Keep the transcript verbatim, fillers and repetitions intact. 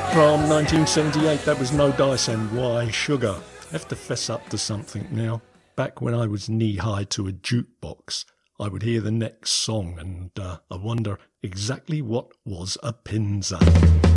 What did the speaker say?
From nineteen seventy-eight, that was No Dice and Why Sugar. I have to fess up to something now. Back when I was knee-high to a jukebox, I would hear the next song and uh, I wonder exactly what was a pinza.